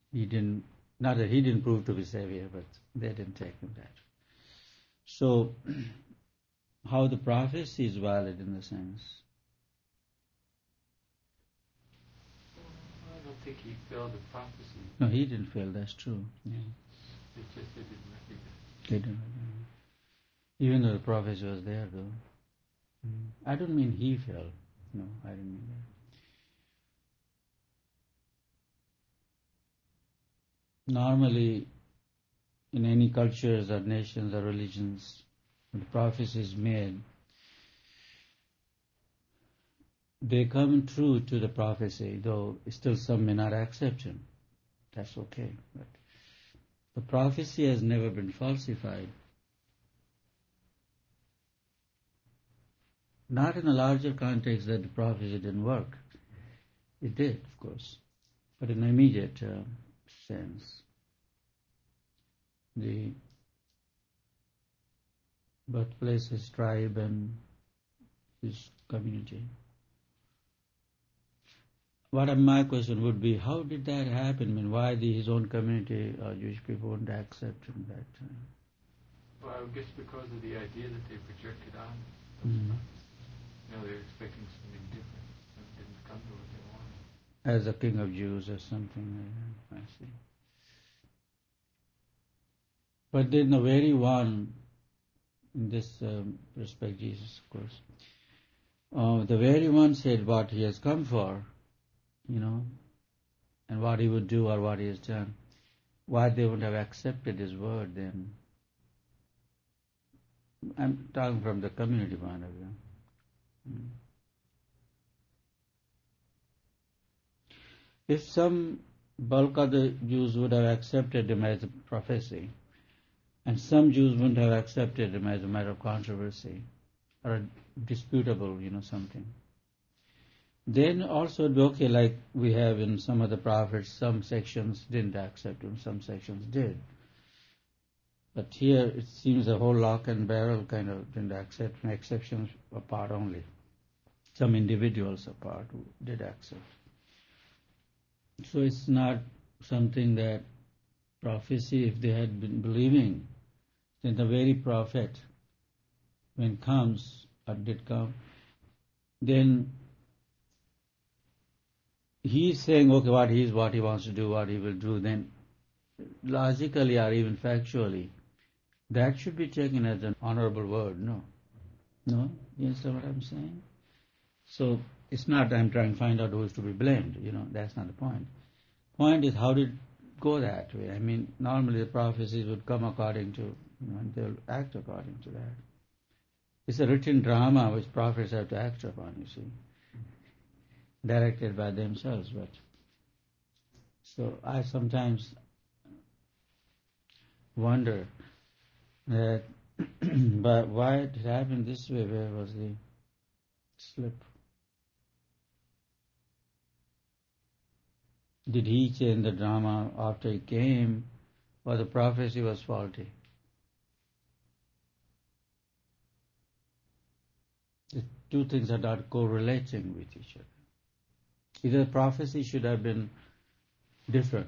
He didn't, not that he didn't prove to be Savior, but they didn't take him that. So, how the prophecy is valid in the sense? I don't think he failed the prophecy. No, he didn't fail, that's true. Yeah. It's just they didn't recognize. They didn't. Even though the prophecy was there, though. I don't mean he fell. No, I didn't mean that. Normally, in any cultures or nations or religions, when the prophecy is made, they come true to the prophecy, though still some may not accept him. That's okay. But the prophecy has never been falsified. Not in a larger context that the prophecy didn't work. It did, of course. But in an immediate sense, the birthplace, his tribe, and his community. My question would be, how did that happen? I mean, why his own community or Jewish people wouldn't accept him that time? Well, I guess because of the idea that they projected on Mm. they're expecting something different. It didn't come to what they wanted. As a king of Jews or something like that, I see. But then the very one, in this respect, Jesus, of course, the very one said what he has come for, and what he would do or what he has done. Why they would have accepted his word then? I'm talking from the community point of view. If some bulk of the Jews would have accepted him as a prophecy, and some Jews wouldn't have accepted him as a matter of controversy, or disputable, something, then also it would be okay, like we have in some of the prophets, some sections didn't accept him, some sections did. But here it seems the whole lock and barrel kind of didn't accept, exceptions apart only. Some individuals apart who did accept. So it's not something that prophecy, if they had been believing, then the very prophet, when comes or did come, then he's saying, okay, what he wants to do, what he will do, then logically or even factually, that should be taken as an honorable word, no? No? You understand what I'm saying? So it's not I'm trying to find out who is to be blamed, that's not the point. Point is, how did it go that way? I mean, normally the prophecies would come according to, and they'll act according to that. It's a written drama which prophets have to act upon, you see, directed by themselves. But so I sometimes wonder that, but why it happened this way? Where was the slip? Did he change the drama after he came, or the prophecy was faulty? The two things are not correlating with each other. Either the prophecy should have been different,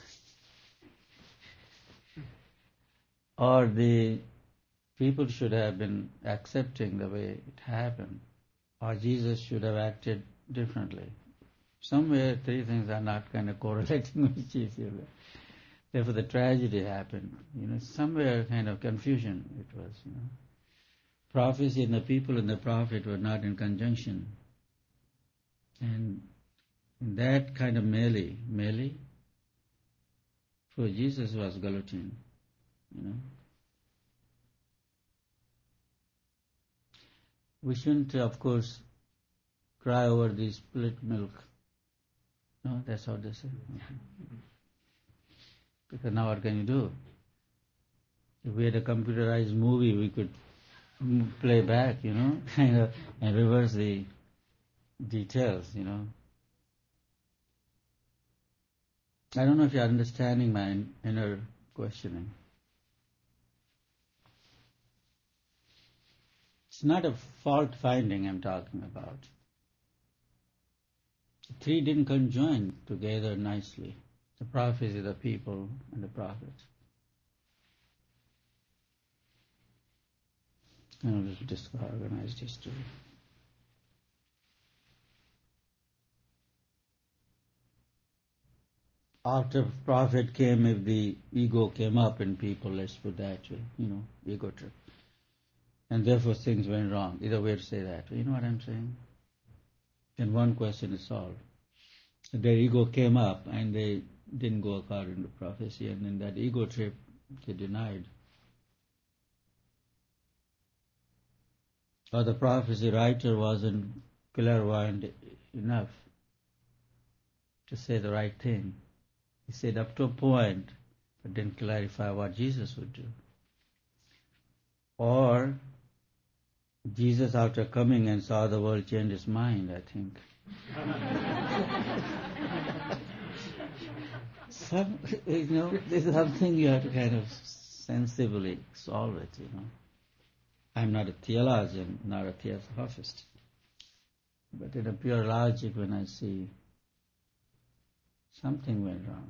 or the people should have been accepting the way it happened, or Jesus should have acted differently. Somewhere three things are not kind of correlating with each other. Therefore the tragedy happened. Somewhere kind of confusion it was. Prophecy and the people and the prophet were not in conjunction. And in that kind of melee, for Jesus was Galutin, We shouldn't, of course, cry over the split milk. No, that's how they say. Because now what can you do? If we had a computerized movie, we could play back, and reverse the details, I don't know if you're understanding my inner questioning. It's not a fault finding I'm talking about. The three didn't conjoin together nicely. The prophecy, the people, and the prophets. Kind of disorganized history. After prophet came, if the ego came up in people, let's put that way, ego trip. And therefore things went wrong. Either way to say that. You know what I'm saying? Then one question is solved. Their ego came up and they didn't go according to prophecy, and in that ego trip they denied. Or the prophecy writer wasn't clairvoyant enough to say the right thing. He said up to a point, but didn't clarify what Jesus would do. Or Jesus, after coming and saw the world, changed his mind, I think. This is something you have to kind of sensibly solve it, I'm not a theologian, not a theosophist. But in a pure logic, when I see something went wrong.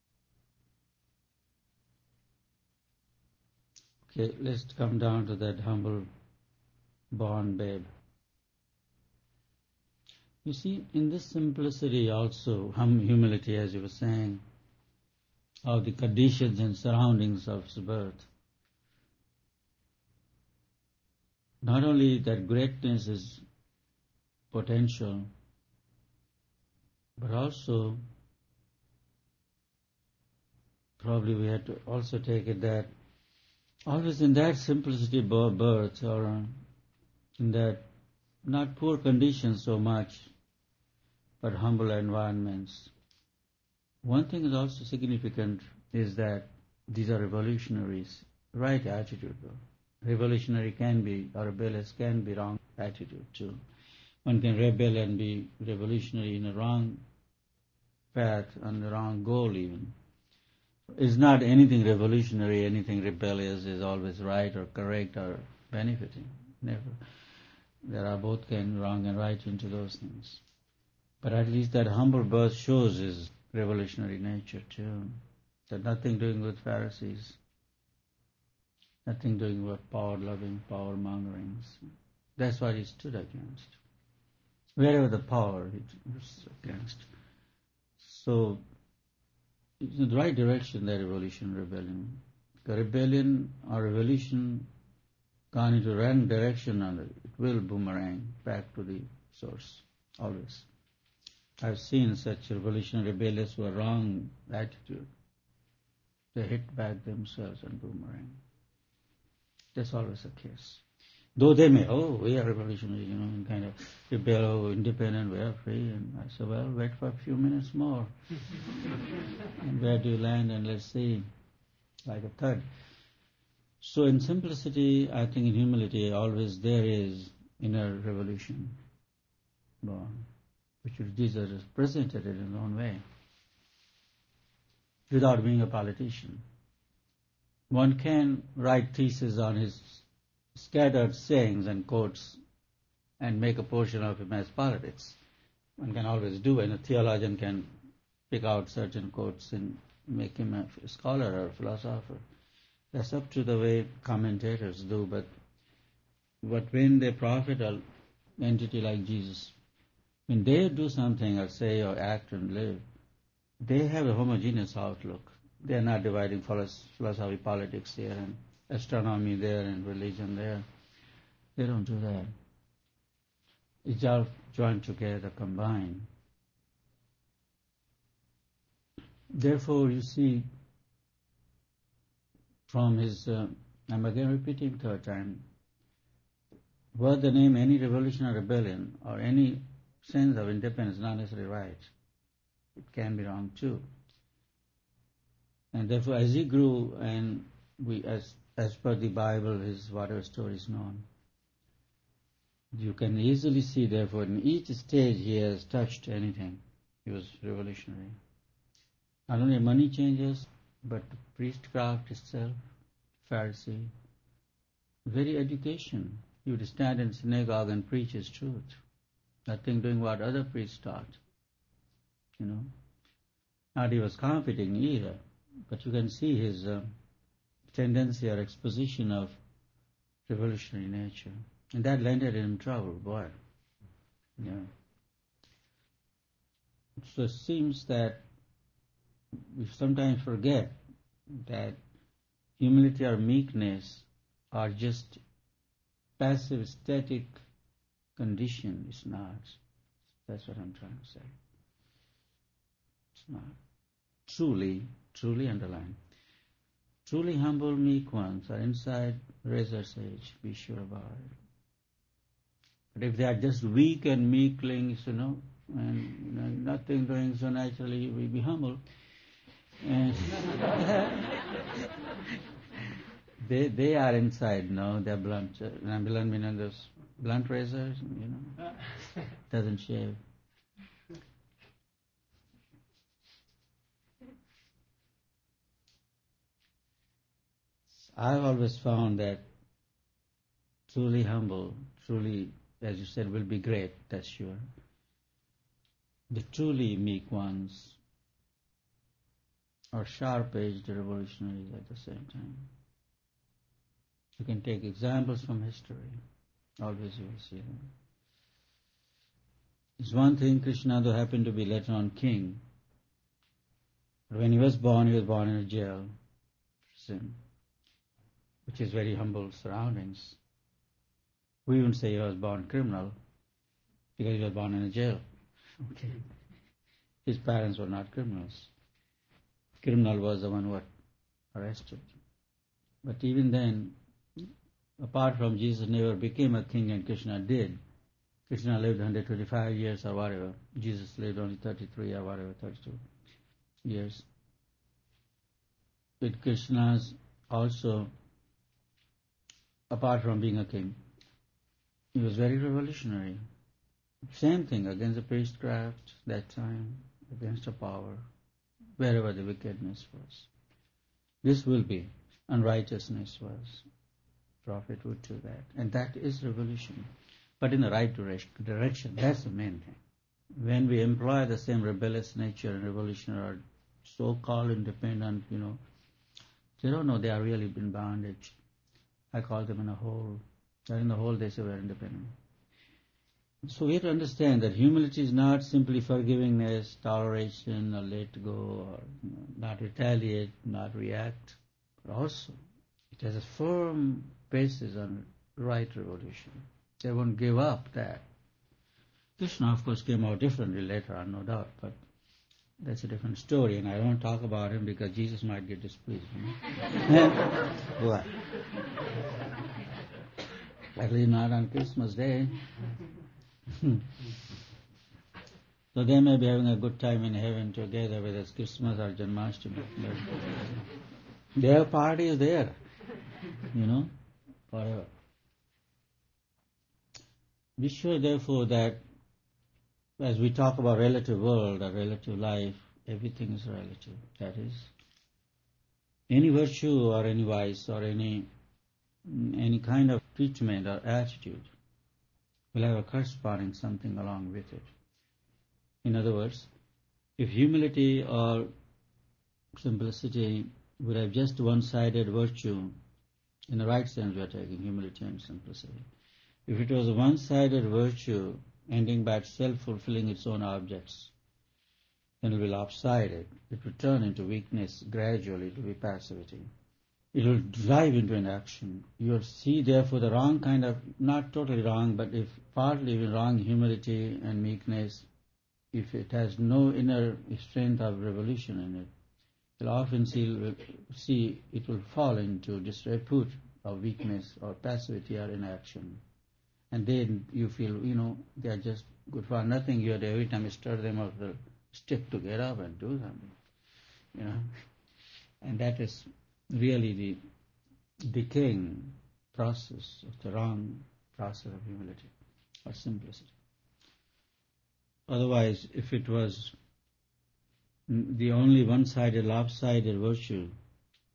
Okay, let's come down to that humble born babe. You see, in this simplicity also, humility, as you were saying, of the conditions and surroundings of his birth, not only that greatness is potential, but also probably we had to also take it that always in that simplicity of birth, or in that not poor conditions so much, but humble environments. One thing is also significant is that these are revolutionaries. Right attitude though. Revolutionary can be, or rebellious can be wrong attitude too. One can rebel and be revolutionary in a wrong path, on the wrong goal even. It's not anything revolutionary, anything rebellious is always right or correct or benefiting. Never. There are both can wrong and right into those things. But at least that humble birth shows his revolutionary nature too. That nothing doing with Pharisees, nothing doing with power-loving, power-mongerings. That's what he stood against. Wherever the power, he was against. So, it's in the right direction, that revolution, rebellion. The rebellion or revolution gone into wrong direction, and it will boomerang back to the source, always. I've seen such revolutionary rebellious who are wrong attitude. They hit back themselves and boomerang. That's always the case. Though they may, we are revolutionary, and kind of rebel, independent, we are free. And I said, well, wait for a few minutes more. And where do you land? And let's see, like a third. So in simplicity, I think in humility, always there is inner revolution born, which Jesus has presented it in his own way, without being a politician. One can write theses on his scattered sayings and quotes and make a portion of him as politics. One can always do, and a theologian can pick out certain quotes and make him a scholar or a philosopher. That's up to the way commentators do, but when they prophet an entity like Jesus, when they do something or say or act and live, they have a homogeneous outlook. They are not dividing philosophy, politics here and astronomy there and religion there. They don't do that. It's all joined together, combined. Therefore, you see, from his, I'm again repeating third time, were the name any revolution or rebellion or any sense of independence not necessarily right. It can be wrong too. And therefore, as he grew, and we, as per the Bible, his whatever story is known, you can easily see, therefore, in each stage he has touched anything. He was revolutionary. Not only money changes, but the priestcraft itself, Pharisee, very education. He would stand in synagogue and preach his truth. Nothing doing what other priests taught. Not Not he was competing either, but you can see his tendency or exposition of revolutionary nature. And that landed him in trouble, boy. Yeah. So it seems that we sometimes forget that humility or meekness are just passive, static condition. It's not. That's what I'm trying to say. It's not. Truly underline. Truly humble, meek ones are inside razor's edge. Be sure about it. But if they are just weak and meeklings, and nothing doing so naturally, we be humble. And they are inside, they're blunt. Blunt meaning those blunt razors, doesn't shave. I've always found that truly humble, truly, as you said, will be great, that's sure. The truly meek ones are sharp-edged revolutionaries at the same time. You can take examples from history. Always you will see them. It's one thing Krishna, though happened to be later on king, but when he was born in a jail, prison, which is very humble surroundings. We wouldn't say he was born criminal because he was born in a jail. Okay. His parents were not criminals. Criminal was the one who was arrested. But even then, apart from Jesus never became a king and Krishna did. Krishna lived 125 years or whatever. Jesus lived only 33 or whatever, 32 years. With Krishna's also, apart from being a king, he was very revolutionary. Same thing against the priestcraft that time, against the power, wherever the wickedness was. This will be, unrighteousness was. Prophet would do that. And that is revolution. But in the right direction. That's the main thing. When we employ the same rebellious nature and revolution or so-called independent, they don't know they are really in bondage. I call them in a hole. They're in the hole, they say we're independent. So we have to understand that humility is not simply forgivingness, toleration, or let go, or not retaliate, not react, but also it has a firm basis on right revolution. They won't give up that. Krishna, of course, came out differently later on, no doubt, but that's a different story, and I don't talk about him because Jesus might get displeased. What? At least not on Christmas Day. So they may be having a good time in heaven together, whether it's Christmas or Janmashtami. Their party is there, forever. Be sure, therefore, that as we talk about relative world or relative life, everything is relative. That is, any virtue or any vice or any kind of treatment or attitude will have a corresponding something along with it. In other words, if humility or simplicity would have just one-sided virtue, in the right sense we are taking humility and simplicity. If it was a one-sided virtue ending by self-fulfilling its own objects, then it will be lopsided. It will turn into weakness gradually to be passivity. It will drive into an action. You will see, therefore, the wrong kind of, not totally wrong, but if partly even wrong humility and meekness, if it has no inner strength of revolution in it, you'll often see it will fall into disrepute of weakness or passivity or inaction. And then you feel, they are just good for nothing. You have to every time you stir them up the stick to get up and do something, And that is really the decaying process of the wrong process of humility or simplicity. Otherwise, if it was the only one-sided, lopsided virtue,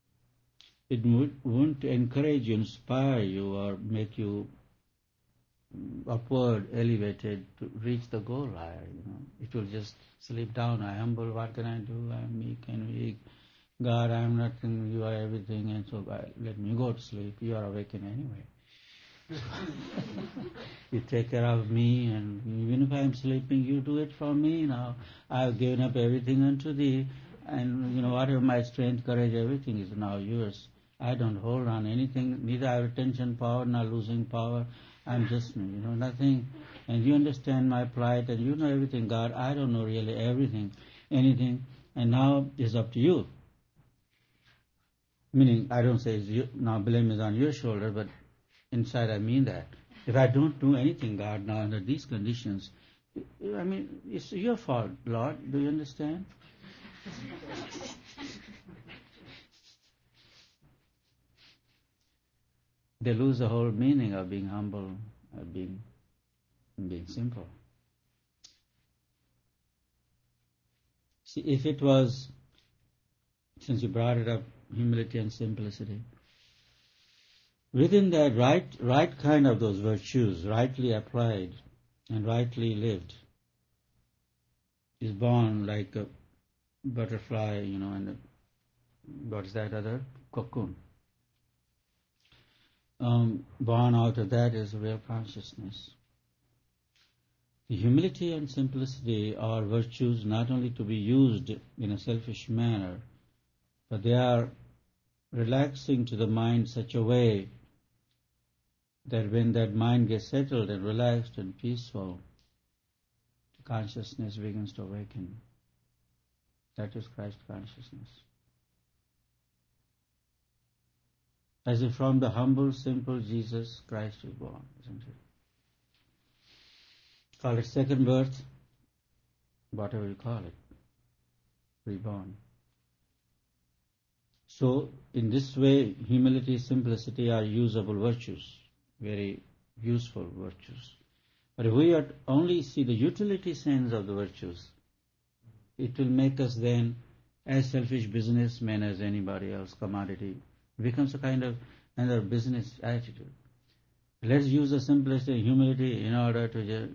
it wouldn't encourage you, inspire you, or make you upward, elevated to reach the goal higher. It will just slip down. I am humble. What can I do? I am meek and weak. God, I am nothing. You are everything. And so let me go to sleep. You are awakened anyway. You take care of me, and even if I am sleeping, you do it for me. Now I have given up everything unto thee, and whatever my strength, courage, everything is now yours. I don't hold on anything, neither I have retention power nor losing power. I'm just nothing. And you understand my plight, and you know everything, God. I don't know really everything, anything, and now it's up to you. Meaning, I don't say now blame is on your shoulder, but inside I mean that. If I don't do anything, God, now under these conditions, it's your fault, Lord. Do you understand? They lose the whole meaning of being humble, of being simple. See, if it was, since you brought it up, humility and simplicity, within that right kind of those virtues, rightly applied and rightly lived, is born like a butterfly, and what is that other? Cocoon. Born out of that is real consciousness. The humility and simplicity are virtues not only to be used in a selfish manner, but they are relaxing to the mind such a way that when that mind gets settled and relaxed and peaceful, the consciousness begins to awaken. That is Christ consciousness. As if from the humble, simple Jesus, Christ is born, isn't it? Call it second birth, whatever you call it, reborn. So, in this way, humility, simplicity are usable virtues, very useful virtues. But if we only see the utility sense of the virtues, it will make us then as selfish businessmen as anybody else, commodity. It becomes a kind of another business attitude. Let's use the simplicity and humility in order to,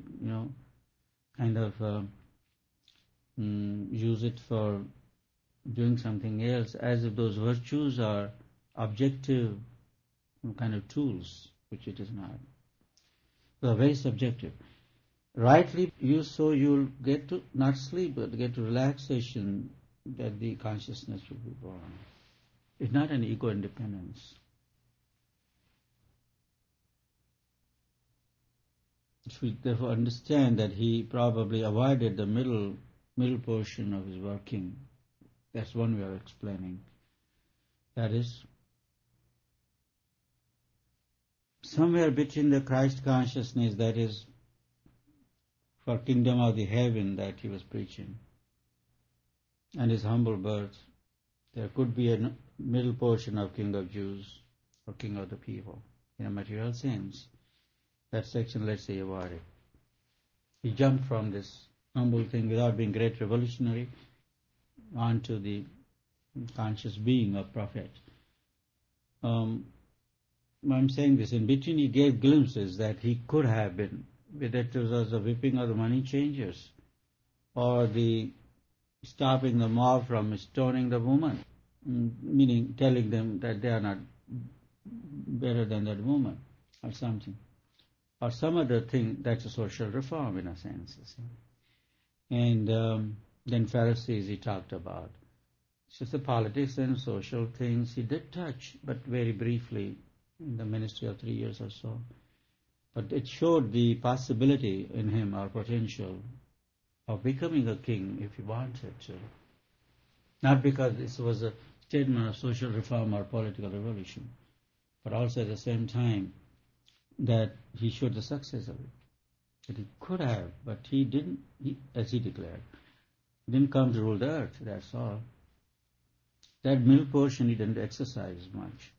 use it for doing something else, as if those virtues are objective kind of tools, which it is not. They are very subjective. Rightly used, so you'll get to not sleep, but get to relaxation, that the consciousness will be born. It's not an ego independence. If we therefore understand that he probably avoided the middle portion of his working, that's one way of explaining. That is, somewhere between the Christ consciousness, that is, for kingdom of the heaven that he was preaching, and his humble birth, there could be a middle portion of King of Jews or King of the people in a material sense. That section, let's say, avoided. He jumped from this humble thing without being great revolutionary onto the conscious being of prophet. I'm saying this, in between he gave glimpses that he could have been, whether it was the whipping of the money changers or the stopping the mob from stoning the woman, meaning telling them that they are not better than that woman or something, or some other thing. That's a social reform in a sense. And then Pharisees he talked about. It's just the politics and social things he did touch, but very briefly in the ministry of 3 years or so. But it showed the possibility in him, or potential, of becoming a king if he wanted to. Not because this was a statement of social reform or political revolution, but also at the same time that he showed the success of it. That he could have, but he didn't, as he declared, didn't come to rule the earth, that's all. That middle portion he didn't exercise much.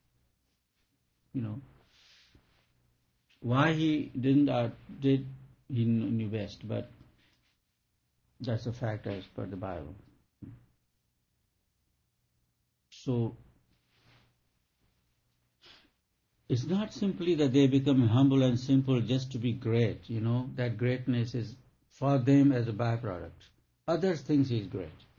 Why he didn't or did, he knew best, but that's a fact as per the Bible. So, it's not simply that they become humble and simple just to be great. That greatness is for them as a byproduct. Others think he is great.